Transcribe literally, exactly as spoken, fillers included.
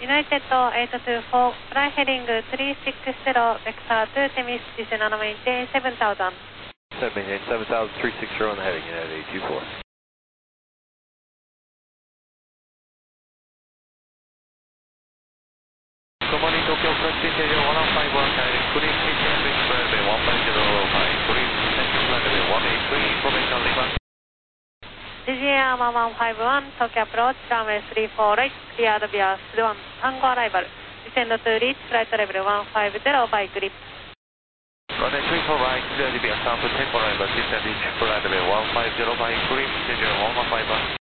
United eight two four, fly heading three six zero, vector to Temis, descend and maintain seven thousand. Maintain seven thousand, three six zero on the heading, United eight two four. Good morning, Tokyo Flight Station one oh five one, carrying clean K T M H flight level one five zero five, clean central flight level one eight three, information Lima. C G A one one five one, Tokyo approach, runway three four right, cleared via Swan, Tango arrival. Descend to reach flight level one five zero by grip. Runway three four right, cleared via San Francisco arrival, descend reach flight level one five zero by grip, schedule one one five one.